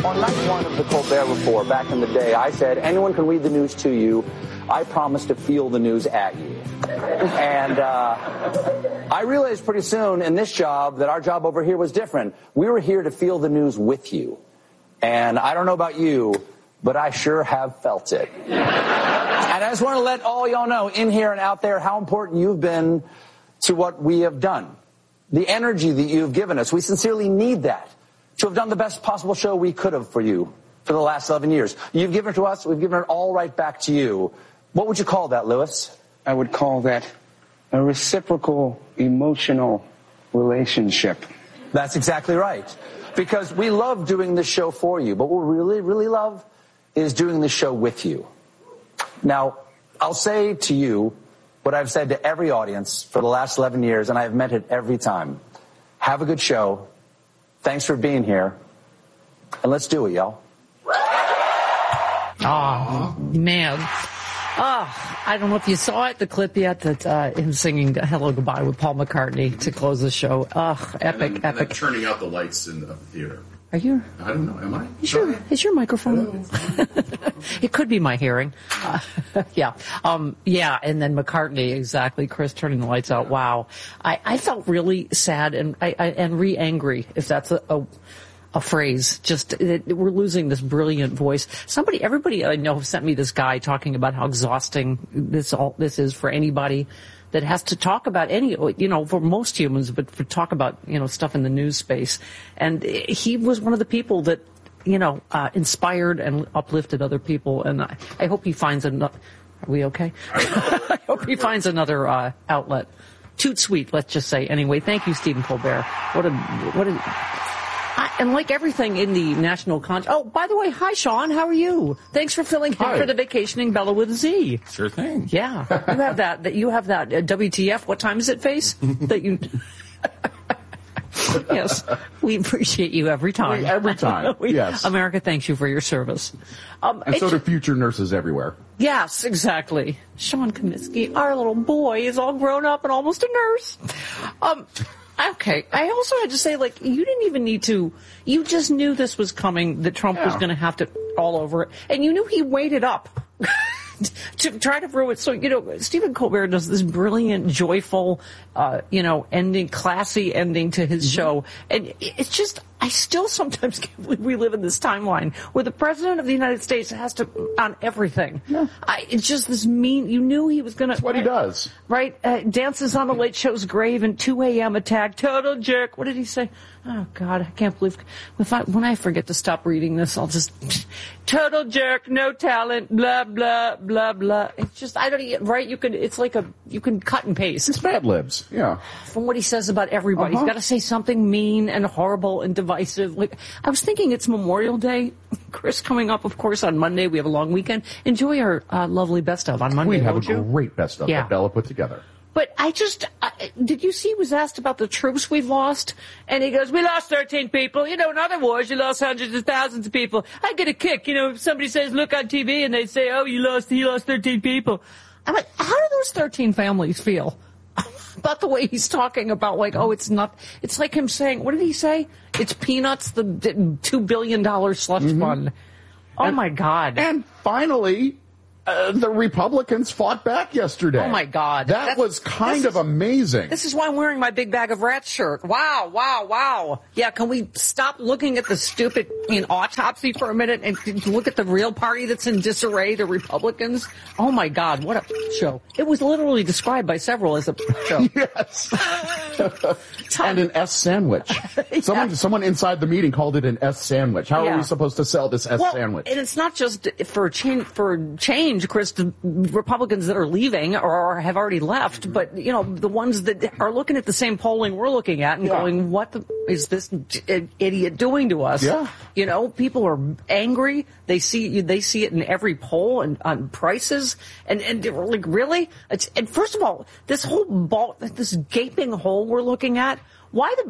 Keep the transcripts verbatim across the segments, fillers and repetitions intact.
On night one of the Colbert Report back in the day, I said, anyone can read the news to you. I promise to feel the news at you. And uh, I realized pretty soon in this job that our job over here was different. We were here to feel the news with you. And I don't know about you, but I sure have felt it. And I just want to let all y'all know in here and out there how important you've been to what we have done. The energy that you've given us. We sincerely need that to have done the best possible show we could have for you for the last eleven years. You've given it to us. We've given it all right back to you. What would you call that, Lewis? I would call that a reciprocal emotional relationship. That's exactly right. Because we love doing this show for you, but what we really, really love is doing this show with you. Now, I'll say to you what I've said to every audience for the last eleven years, and I've meant it every time. Have a good show. Thanks for being here. And let's do it, y'all. Oh, man. Oh, I don't know if you saw it, the clip yet, that uh, him singing Hello Goodbye with Paul McCartney to close the show. Ugh, epic, and then, epic. And then turning out the lights in the theater. Are you? I don't know. Am I? Is your, is your microphone? It could be my hearing. Uh, yeah. Um, yeah. And then McCartney, exactly. Chris turning the lights out. Wow. I, I felt really sad and I, I and re-angry, if that's a, a, a phrase. Just it, we're losing this brilliant voice. Somebody, everybody I know sent me this guy talking about how exhausting this all this is for anybody that has to talk about any, you know, for most humans, but for talk about, you know, stuff in the news space. And he was one of the people that, you know, uh, inspired and uplifted other people. And I, I hope he finds another, are we okay? I hope he finds another uh, outlet. Toot sweet, let's just say. Anyway, thank you, Stephen Colbert. What a, what a, I, and like everything in the national con. Oh, by the way, hi, Sean. How are you? Thanks for filling in Hi. for the Vacationing Bella with a Z. Sure thing. Yeah, you have that. That you have that. Uh, W T F? What time is it? Face that you. Yes, we appreciate you every time. Every time. we, yes. America thanks you for your service. Um, and so do future nurses everywhere. Yes, exactly. Sean Comiskey, our little boy, is all grown up and almost a nurse. Um. Okay. I also had to say, like, you didn't even need to, you just knew this was coming, that Trump Yeah. was going to have to all over it. And you knew he waited up to try to ruin it. So, you know, Stephen Colbert does this brilliant, joyful, uh, you know, ending, classy ending to his mm-hmm. show. And it's just, I still sometimes can't believe we live in this timeline where the president of the United States has to, on everything. Yeah. I, it's just this mean, you knew he was going to. That's what he does. Right? Uh, dances on the Late Show's grave and two a.m. attack. Total jerk. What did he say? Oh, God, I can't believe. If I, when I forget to stop reading this, I'll just. Total jerk, no talent, blah, blah, blah, blah. It's just, I don't even, right? You could, it's like a, you can cut and paste. It's Mad Libs, yeah. From what he says about everybody. Uh-huh. He's got to say something mean and horrible and divisive. Like, I was thinking it's Memorial Day. Chris, coming up, of course, on Monday. We have a long weekend. Enjoy our uh, lovely best of on Monday, We have a won't you? great best of Yeah. that Bella put together. But I just, uh, did you see he was asked about the troops we've lost? And he goes, we lost thirteen people. You know, in other wars, you lost hundreds of thousands of people. I get a kick. You know, if somebody says, look on T V, and they say, oh, you lost, you lost thirteen people. I'm like, how do those thirteen families feel about the way he's talking about, like, oh, it's not, it's like him saying, what did he say? It's peanuts, the, the two billion dollars slush mm-hmm. fund. Oh, and, my God. And finally, Uh, the Republicans fought back yesterday. Oh, my God. That That's, was kind of is, amazing. This is why I'm wearing my big bag of rats shirt. Wow, wow, wow. Yeah, can we stop looking at the stupid you know, autopsy for a minute and look at the real party that's in disarray, the Republicans? Oh, my God, what a show. It was literally described by several as a show. Yes. And an S sandwich. Yeah. Someone someone inside the meeting called it an S sandwich. How yeah. are we supposed to sell this S well, sandwich? And it's not just for change, for change, Chris, the Republicans that are leaving or have already left, mm-hmm. but, you know, the ones that are looking at the same polling we're looking at and yeah. going, what the, is this idiot doing to us? Yeah. You know, people are angry. They see they see it in every poll and on prices. And, and they're like, really? It's, and first of all, this whole ball, this gaping hole we're looking at, why the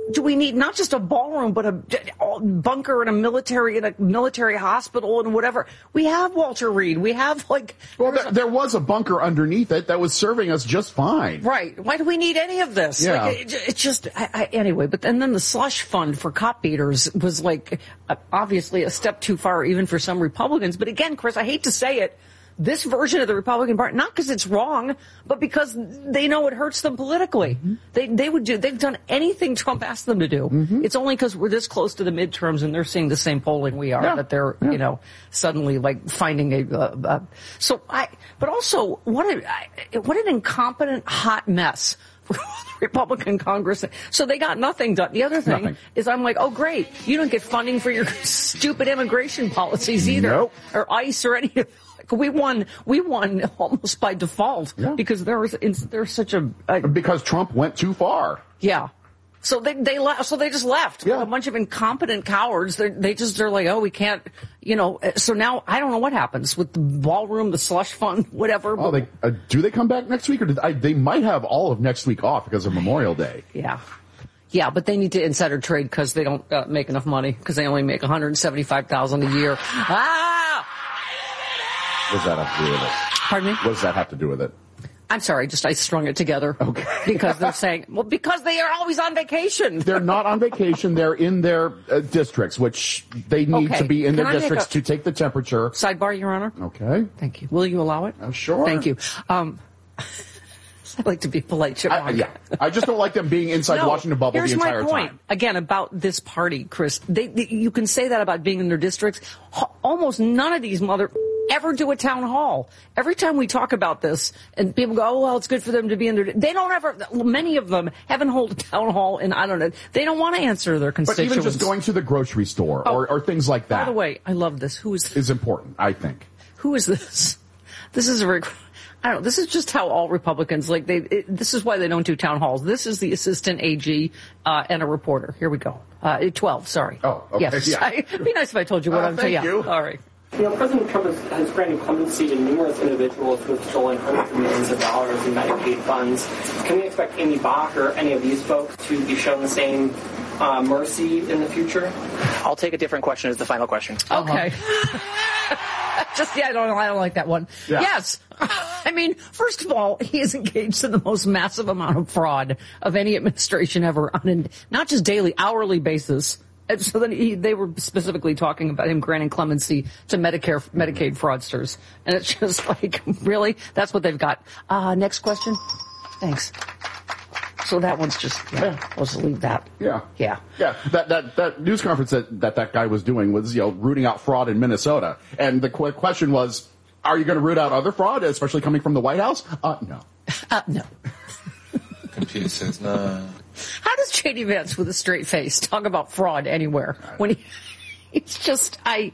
do we need not just a ballroom, but a bunker and a military and a military hospital and whatever? We have Walter Reed. We have like. Well, there, there was a bunker underneath it that was serving us just fine. Right. Why do we need any of this? Yeah. Like, it, it's just I, I, anyway. But and then the slush fund for cop beaters was like uh, obviously a step too far, even for some Republicans. But again, Chris, I hate to say it. This version of the Republican Party, not because it's wrong, but because they know it hurts them politically. Mm-hmm. They they would do. They've done anything Trump asked them to do. Mm-hmm. It's only because we're this close to the midterms and they're seeing the same polling we are yeah. that they're yeah. you know suddenly like finding a. Uh, uh, so I. But also, what a what an incompetent hot mess. Republican Congress. So they got nothing done. The other thing nothing. is I'm like, oh, great. You don't get funding for your stupid immigration policies either. Nope. Or ICE or any of We won. We won almost by default yeah. because there was there's such a, a because Trump went too far. Yeah, so they they left. So they just left. Yeah. A bunch of incompetent cowards. They they just they're like, oh, we can't. You know. So now I don't know what happens with the ballroom, the slush fund, whatever. Oh, they uh, do they come back next week, or did I, they might have all of next week off because of Memorial Day? Yeah. Yeah, but they need to insider trade because they don't uh, make enough money because they only make one hundred seventy-five thousand dollars a year. Ah. What does that have to do with it? Pardon me? What does that have to do with it? I'm sorry, just I strung it together. Okay. Because they're saying, well, because they are always on vacation. They're not on vacation. They're in their uh, districts, which they need okay. to be in Can their I districts a to take the temperature. Sidebar, Your Honor. Okay. Thank you. Will you allow it? Uh, sure. Thank you. Um, I like to be polite, Chipmunk. I, yeah. I just don't like them being inside no, Washington bubble the entire here's my point. time. Again, about this party, Chris. They, they, you can say that about being in their districts. Almost none of these mother ever do a town hall. Every time we talk about this, and people go, oh, well, it's good for them to be in their... They don't ever... Many of them haven't held a town hall in, I don't know, they don't want to answer their constituents. But even just going to the grocery store oh, or, or things like that... By the way, I love this. Who is this? Is important, I think. Who is this? This is a... Rec- I don't know. This is just how all Republicans, like, they, it, this is why they don't do town halls. This is the assistant A G uh, and a reporter. Here we go. Uh, twelve, sorry. Oh, okay. Yes. Yeah. I, it'd be nice if I told you what uh, I'm saying. Thank you. All right. You know, President Trump has, has granted clemency to numerous individuals who have stolen hundreds of millions of dollars in Medicaid funds. Can we expect Amy Bach or any of these folks to be shown the same uh, mercy in the future? I'll take a different question as the final question. Okay. Just, yeah, I don't, I don't like that one. Yeah. Yes. I mean, first of all, he is engaged in the most massive amount of fraud of any administration ever on a, not just daily, hourly basis. And so then he, they were specifically talking about him granting clemency to Medicare, Medicaid fraudsters. And it's just like, really? That's what they've got. Uh, next question. Thanks. So that one's just, yeah, let's leave that. Yeah. Yeah. Yeah. That, that, that news conference that, that that guy was doing was, you know, rooting out fraud in Minnesota. And the qu- question was, are you going to root out other fraud, especially coming from the White House? Uh, no. Uh, no. Computer says no. How does J D Vance with a straight face talk about fraud anywhere when he, it's just, I,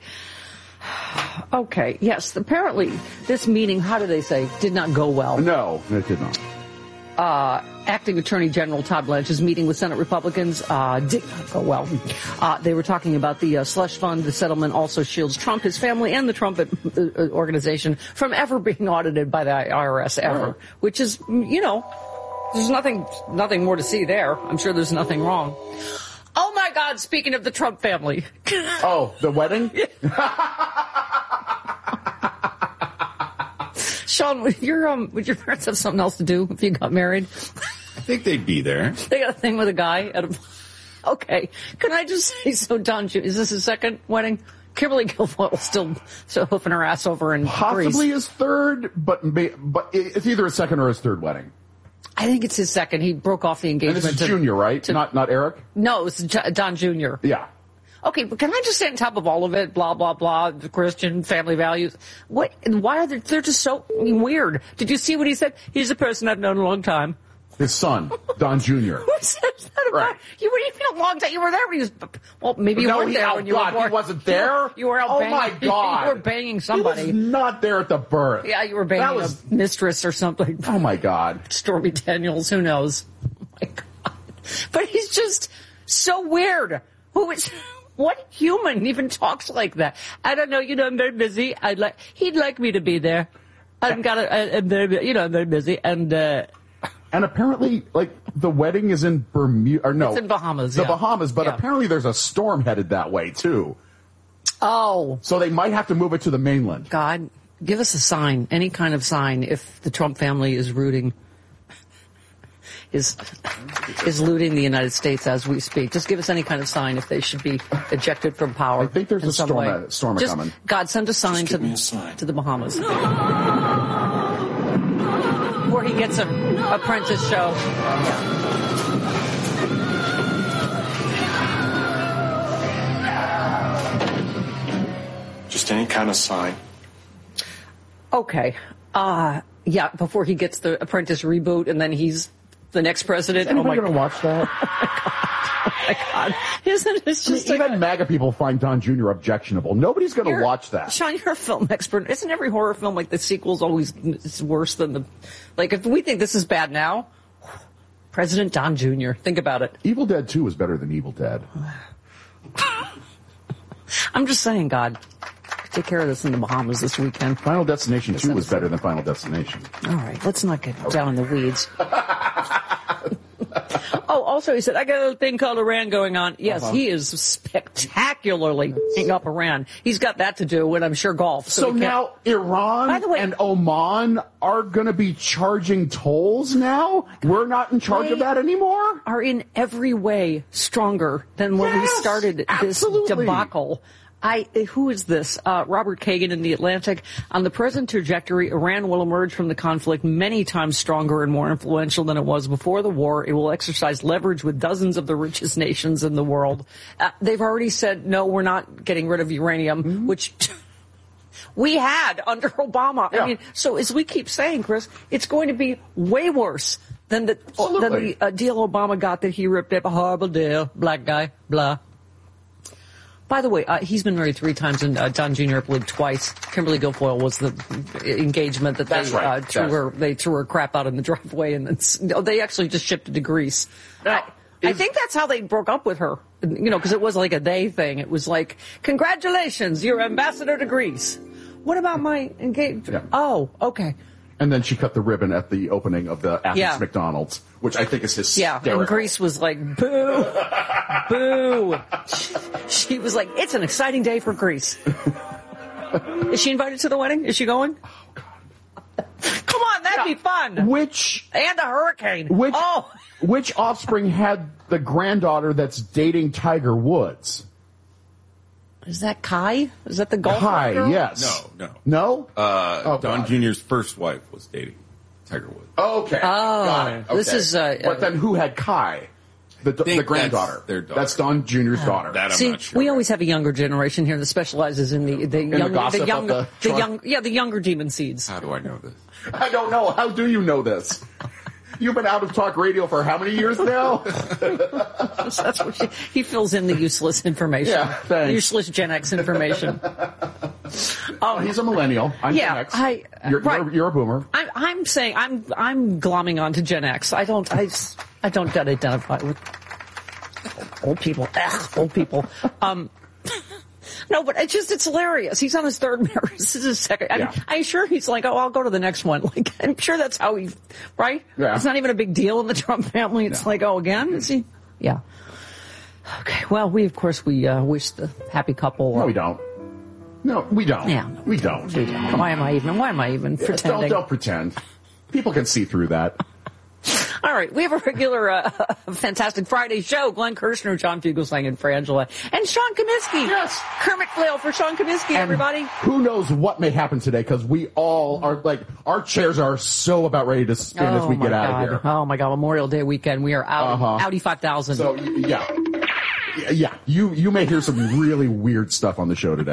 okay, yes, apparently this meeting, how do they say, did not go well. No, it did not. Uh, Acting Attorney General Todd Blanche is meeting with Senate Republicans. Uh, did not go well. Uh, they were talking about the uh, slush fund. The settlement also shields Trump, his family, and the Trump uh, organization from ever being audited by the I R S ever, right. Which is, you know, there's nothing, nothing more to see there. I'm sure there's nothing wrong. Oh my God! Speaking of the Trump family. Oh, the wedding. Sean, would your um, would your parents have something else to do if you got married? I think they'd be there. They got a thing with a guy at a. Okay, can I just say so? Don, is this his second wedding? Kimberly Guilfoyle was still still hoofing her ass over in possibly Greece. his third, but but it's either his second or his third wedding. I think it's his second. He broke off the engagement. And this is to, Junior, right? To, not not Eric. No, it's Don Junior Yeah. Okay, but can I just say on top of all of it, blah, blah, blah, the Christian family values, what, and why are they, they're just so weird. Did you see what he said? He's a person I've known a long time. His son, Don Junior Who says that about, right. You were even a long time, you were there when he was, well, maybe you no, weren't he, there oh when you God, were born. he wasn't there? You were out oh banging. my God. You were banging somebody. He was not there at the birth. Yeah, you were banging was, a mistress or something. Oh my God. Stormy Daniels, who knows? Oh my God. But he's just so weird. Who is... What human even talks like that? I don't know. You know, I'm very busy. I'd like. He'd like me to be there. I've got. I'm very. You know, I'm very busy, and uh, And apparently, like, the wedding is in Bermuda, or no. It's in Bahamas, The yeah. Bahamas, but Yeah. apparently there's a storm headed that way, too. Oh. So they might have to move it to the mainland. God, give us a sign, any kind of sign, if the Trump family is rooting, is is looting the United States as we speak. Just give us any kind of sign if they should be ejected from power. I think there's in a some storm way. a- storm Just, coming. God, send a sign, Just to, give me a sign. to the Bahamas. Where he gets an apprentice show. Just any kind of sign. Okay. Uh, yeah, before he gets the apprentice reboot and then he's the next president. Is anybody oh my going to watch that? Oh my God. Isn't it I mean, just even like, MAGA people find Don Junior objectionable. Nobody's going to You're- watch that. Sean, you're a film expert. Isn't every horror film like the sequel's always it's worse than the, like if we think this is bad now, President Don Junior Think about it. Evil Dead two is better than Evil Dead. I'm just saying, God, take care of this in the Bahamas this weekend. Final Destination two was better than Final Destination. All right, let's not get down in the weeds. Oh, also he said, I got a thing called Iran going on. Yes, Uh-huh. he is spectacularly hanging up Iran. He's got that to do, and I'm sure golf. So, So we can't- now Iran By the way- and Oman are going to be charging tolls now? We're not in charge of They that anymore? are in every way stronger than when we Yes, started this absolutely. debacle. I, who is this? Uh, Robert Kagan in The Atlantic. On the present trajectory, Iran will emerge from the conflict many times stronger and more influential than it was before the war. It will exercise leverage with dozens of the richest nations in the world. Uh, they've already said, no, we're not getting rid of uranium, Mm-hmm. which we had under Obama. Yeah. I mean, so as we keep saying, Chris, it's going to be way worse than the, than Absolutely. the uh, deal Obama got that he ripped up. A horrible deal. Black guy. Blah. By the way, uh, he's been married three times, and uh, Don Junior I believe twice. Kimberly Guilfoyle was the engagement that That's they right. uh, threw That's- her. They threw her crap out in the driveway, and then s- no, they actually just shipped it to Greece. I, I is- think that's how they broke up with her. You know, because it wasn't like a they thing. It was like, congratulations, you're ambassador to Greece. What about my engagement? Yeah. Oh, okay. And then she cut the ribbon at the opening of the Athens Yeah. McDonald's, which I think is Yeah, hysterical. and Greece was like, boo, boo. She was like, it's an exciting day for Greece. Is she invited to the wedding? Is she going? Come on, that'd be fun. Which And a hurricane. which Oh, which offspring had the granddaughter that's dating Tiger Woods? is that Kai? Is that the golf Hi, girl? yes. No, no. No? Uh, Oh, Don God. Junior's first wife was dating Tiger Woods. Okay. Oh, Got it. this Okay. is, uh, But then who had Kai? The, the think granddaughter. that's their daughter. That's Don Junior's daughter. That I'm See, not sure. we always have a younger generation here that specializes in the the the young, gossip of young, the the Trump. young, yeah, the younger demon seeds. How do I know this? I don't know. How do you know this? You've been out of talk radio for how many years now? That's what she, he fills in the useless information. Yeah, thanks. Useless Gen X information. Oh, he's a millennial. I'm Yeah, Gen X. I- You're, right. you're, you're a boomer. I'm, I'm saying I'm I'm glomming on to Gen X. I don't I, s- I don't identify with old people. Ugh, old people. Um, no, but it's just it's hilarious. He's on his third marriage. This is his second. I'm, Yeah. I'm sure he's like, oh, I'll go to the next one. Like I'm sure that's how he, right? Yeah. It's not even a big deal in the Trump family. It's No. like, oh, again, is he? Yeah. Okay. Well, we of course we uh, wish the happy couple. Uh, No, we don't. No, we don't. Yeah. We don't. we don't. Why am I even? Why am I even Yes, pretending? Don't, don't pretend. People can see through that. All right, we have a regular uh, Fantastic Friday show. Glenn Kirshner, John Fugelsang, and Frangela. And Sean Comiskey. Yes. Kermit Flail for Sean Comiskey, And everybody. who knows what may happen today, because we all are, like, our chairs are so about ready to spin as we my get out God. of here. Oh, my God. Memorial Day weekend. We are out. Uh-huh. Audi five thousand. So, y- yeah. Yeah, you, you may hear some really weird stuff on the show today.